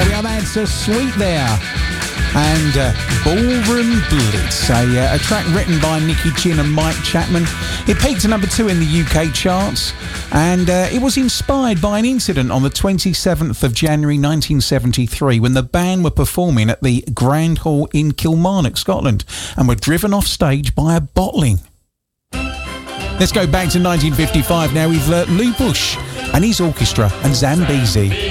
So Sweet there. And Ballroom Blitz, a track written by Nicky Chin and Mike Chapman. It peaked at number 2 in the UK charts, and it was inspired by an incident on the 27th of January 1973 when the band were performing at the Grand Hall in Kilmarnock, Scotland, and were driven off stage by a bottling. Let's go back to 1955 now with Lou Bush and his orchestra and Zambezi.